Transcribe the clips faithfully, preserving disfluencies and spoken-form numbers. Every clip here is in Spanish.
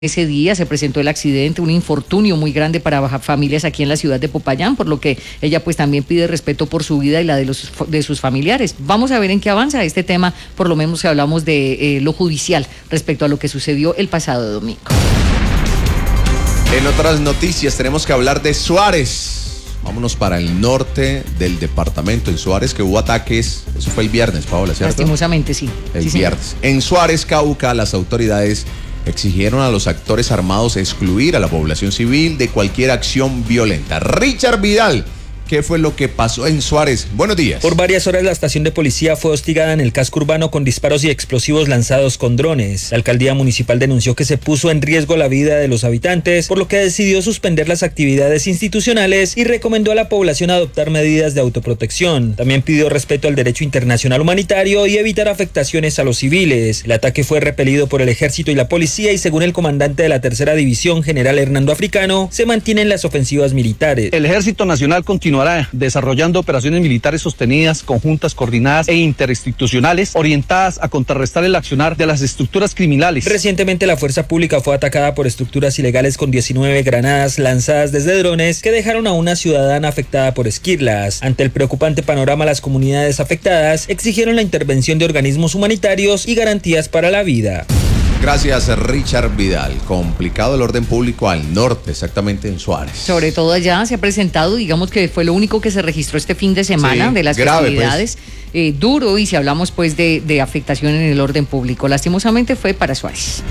Ese día se presentó el accidente, un infortunio muy grande para familias aquí en la ciudad de Popayán, por lo que ella pues también pide respeto por su vida y la de los de sus familiares. Vamos a ver en qué avanza este tema, por lo menos si hablamos de eh, lo judicial respecto a lo que sucedió el pasado domingo. En otras noticias tenemos que hablar de Suárez. Vámonos para el norte del departamento. En Suárez, que hubo ataques, eso fue el viernes, Paola, ¿cierto? Lastimosamente, sí. El sí, viernes. Señor. En Suárez, Cauca, las autoridades exigieron a los actores armados excluir a la población civil de cualquier acción violenta. Richard Vidal, ¿qué fue lo que pasó en Suárez? Buenos días. Por varias horas la estación de policía fue hostigada en el casco urbano con disparos y explosivos lanzados con drones. La alcaldía municipal denunció que se puso en riesgo la vida de los habitantes, por lo que decidió suspender las actividades institucionales y recomendó a la población adoptar medidas de autoprotección. También pidió respeto al derecho internacional humanitario y evitar afectaciones a los civiles. El ataque fue repelido por el ejército y la policía y según el comandante de la tercera división, general Hernando Africano, se mantienen las ofensivas militares. El Ejército Nacional continúa desarrollando operaciones militares sostenidas, conjuntas, coordinadas e interinstitucionales orientadas a contrarrestar el accionar de las estructuras criminales. Recientemente la fuerza pública fue atacada por estructuras ilegales con diecinueve granadas lanzadas desde drones que dejaron a una ciudadana afectada por esquirlas. Ante el preocupante panorama, las comunidades afectadas exigieron la intervención de organismos humanitarios y garantías para la vida. Gracias, Richard Vidal. Complicado el orden público al norte, exactamente en Suárez. Sobre todo allá se ha presentado, digamos que fue lo único que se registró este fin de semana sí, de las grave, festividades. Pues. Eh, duro, y si hablamos pues de, de afectación en el orden público, lastimosamente fue para Suárez.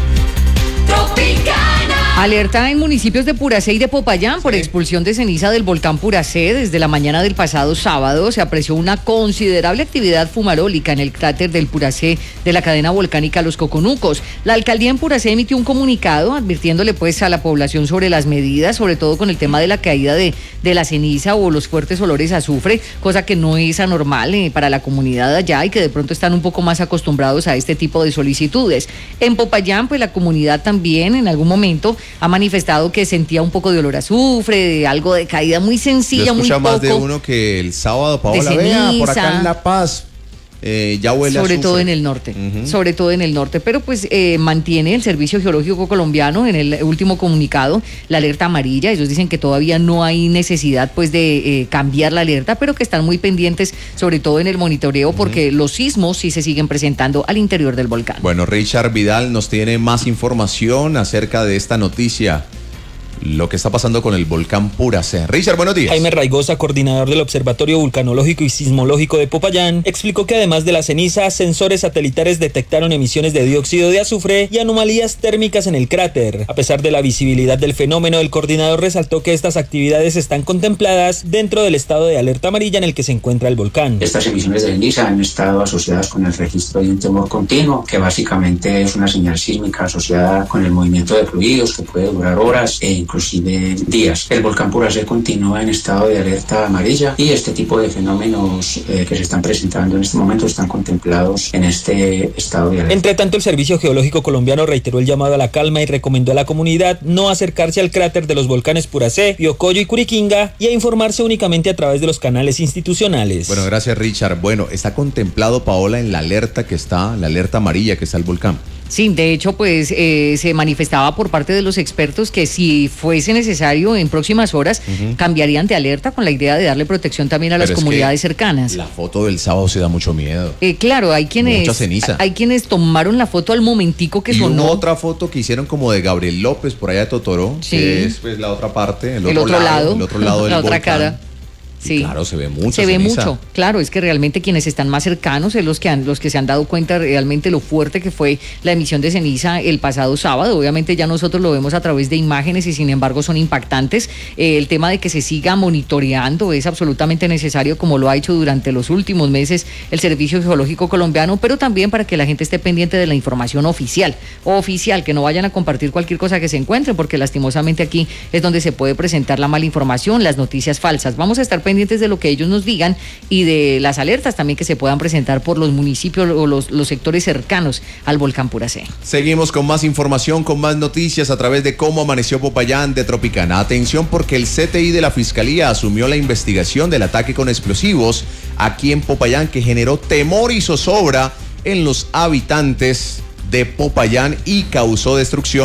Tropicana. Alerta en municipios de Puracé y de Popayán sí. por expulsión de ceniza del volcán Puracé. Desde la mañana del pasado sábado se apreció una considerable actividad fumarólica en el cráter del Puracé de la cadena volcánica Los Coconucos. La alcaldía en Puracé emitió un comunicado advirtiéndole pues a la población sobre las medidas, sobre todo con el tema de la caída de, de la ceniza o los fuertes olores a azufre, cosa que no es anormal eh, para la comunidad allá y que de pronto están un poco más acostumbrados a este tipo de solicitudes. En Popayán pues la comunidad también en algún momento ha manifestado que sentía un poco de olor a azufre, de algo de caída muy sencilla, muy poco. Escucha más de uno que el sábado, Paola, vea, por acá en La Paz, eh, ya huele a azufre. Sobre todo en el norte, uh-huh. sobre todo en el norte, pero pues eh, mantiene el Servicio Geológico Colombiano en el último comunicado la alerta amarilla. Ellos dicen que todavía no hay necesidad pues de eh, cambiar la alerta, pero que están muy pendientes, sobre todo en el monitoreo, porque uh-huh. los sismos sí se siguen presentando al interior del volcán. Bueno, Richard Vidal nos tiene más información acerca de esta noticia, lo que está pasando con el volcán Puracé. Richard, buenos días. Jaime Raigosa, coordinador del Observatorio Vulcanológico y Sismológico de Popayán, explicó que además de la ceniza, sensores satelitales detectaron emisiones de dióxido de azufre y anomalías térmicas en el cráter. A pesar de la visibilidad del fenómeno, el coordinador resaltó que estas actividades están contempladas dentro del estado de alerta amarilla en el que se encuentra el volcán. Estas emisiones de ceniza han estado asociadas con el registro de un temor continuo, que básicamente es una señal sísmica asociada con el movimiento de fluidos que puede durar horas e inclusive días. El volcán Puracé continúa en estado de alerta amarilla y este tipo de fenómenos eh, que se están presentando en este momento están contemplados en este estado de alerta. Entre tanto, el Servicio Geológico Colombiano reiteró el llamado a la calma y recomendó a la comunidad no acercarse al cráter de los volcanes Puracé, Piocoyo y Curiquinga y a informarse únicamente a través de los canales institucionales. Bueno, gracias, Richard. Bueno, está contemplado, Paola, en la alerta que está, la alerta amarilla que está el volcán. Sí, de hecho, pues eh, se manifestaba por parte de los expertos que si fuese necesario en próximas horas uh-huh. cambiarían de alerta con la idea de darle protección también a Pero las comunidades cercanas. La foto del sábado se da mucho miedo. Eh, claro, hay quienes Mucha ceniza. Hay quienes tomaron la foto al momentico que y sonó. Y hubo otra foto que hicieron como de Gabriel López por allá de Totoró, sí. que es pues la otra parte, el, el otro, otro lado, lado, el otro lado del la otra volcán. cara. Sí. Claro, se ve mucho. Se ve ceniza. mucho, claro, es que realmente quienes están más cercanos son los que han, los que se han dado cuenta realmente lo fuerte que fue la emisión de ceniza el pasado sábado. Obviamente ya nosotros lo vemos a través de imágenes y sin embargo son impactantes. Eh, el tema de que se siga monitoreando es absolutamente necesario, como lo ha hecho durante los últimos meses el Servicio Geológico Colombiano, pero también para que la gente esté pendiente de la información oficial, oficial, que no vayan a compartir cualquier cosa que se encuentren, porque lastimosamente aquí es donde se puede presentar la mala información, las noticias falsas. Vamos a estar pendientes de lo que ellos nos digan y de las alertas también que se puedan presentar por los municipios o los, los sectores cercanos al volcán Puracé. Seguimos con más información, con más noticias a través de Cómo Amaneció Popayán de Tropicana. Atención, porque el C T I de la Fiscalía asumió la investigación del ataque con explosivos aquí en Popayán que generó temor y zozobra en los habitantes de Popayán y causó destrucción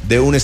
de un